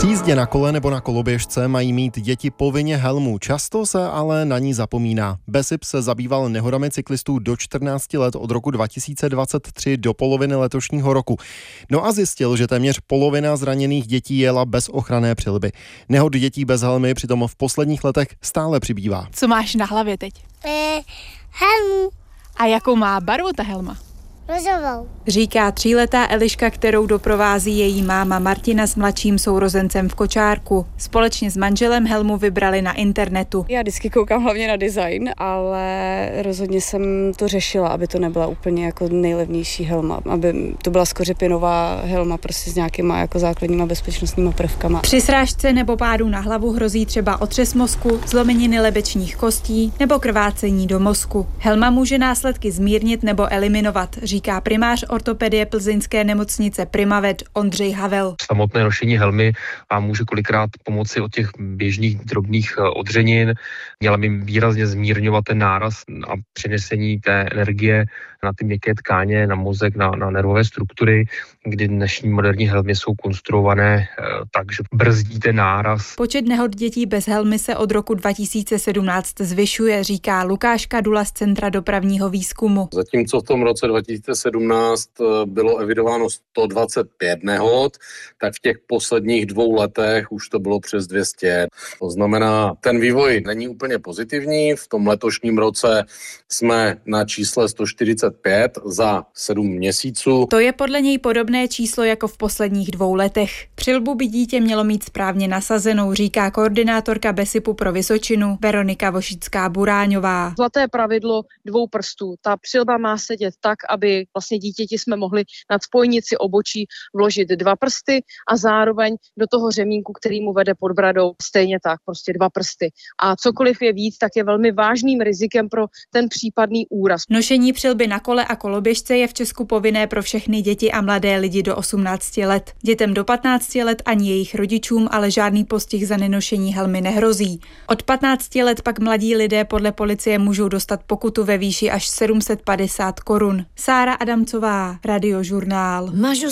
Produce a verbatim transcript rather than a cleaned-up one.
Při jízdě na kole nebo na koloběžce mají mít děti povinně helmu. Často se ale na ní zapomíná. BESIP se zabýval nehodami cyklistů do čtrnácti let od roku dva tisíce dvacet tři do poloviny letošního roku. No a zjistil, že téměř polovina zraněných dětí jela bez ochranné přilby. Nehod dětí bez helmy přitom v posledních letech stále přibývá. Co máš na hlavě teď? E, helmu. A jakou má barvu ta helma? Rozovou. Říká tříletá Eliška, kterou doprovází její máma Martina s mladším sourozencem v kočárku. Společně s manželem helmu vybrali na internetu. Já vždycky koukám hlavně na design, ale rozhodně jsem to řešila, aby to nebyla úplně jako nejlevnější helma, aby to byla skořepinová helma prostě s nějakýma jako základníma bezpečnostníma prvkama. Při srážce nebo pádu na hlavu hrozí třeba otřes mozku, zlomeniny lebečních kostí nebo krvácení do mozku. Helma může následky zmírnit nebo eliminovat, říká primář ortopedie plzeňské nemocnice Primavet Ondřej Havel. Samotné nošení helmy vám může kolikrát pomoci od těch běžných drobných odřenin. Měla by výrazně zmírňovat ten náraz a přenesení té energie na ty měkké tkáně, na mozek, na, na nervové struktury, kdy dnešní moderní helmy jsou konstruované tak, že brzdí ten náraz. Počet nehod dětí bez helmy se od roku dva tisíce sedmnáct zvyšuje, říká Lukáš Kadula z Centra dopravního výzkumu. Zatímco v tom roce dva tisíce sedmnáct bylo evidováno sto dvacet pět nehod, tak v těch posledních dvou letech už to bylo přes dvě stě. To znamená, ten vývoj není úplně pozitivní. V tom letošním roce jsme na čísle sto čtyřicet pět za sedm měsíců. To je podle něj podobné číslo jako v posledních dvou letech. Přilbu by dítě mělo mít správně nasazenou, říká koordinátorka BESIPu pro Vysočinu Veronika Vošická-Buráňová. Zlaté pravidlo dvou prstů. Ta přilba má sedět tak, aby vlastně dítěti jsme mohli nad spojnici obočí vložit dva prsty a zároveň do toho řemínku, který mu vede pod bradou, stejně tak, prostě dva prsty. A cokoliv je víc, tak je velmi vážným rizikem pro ten případný úraz. Nošení přilby na kole a koloběžce je v Česku povinné pro všechny děti a mladé lidi do osmnácti let. Dětem do patnácti let ani jejich rodičům ale žádný postih za nenošení helmy nehrozí. Od patnácti let pak mladí lidé podle policie můžou dostat pokutu ve výši až sedm set padesát korun. Sára Adamcová, Radiožurnál.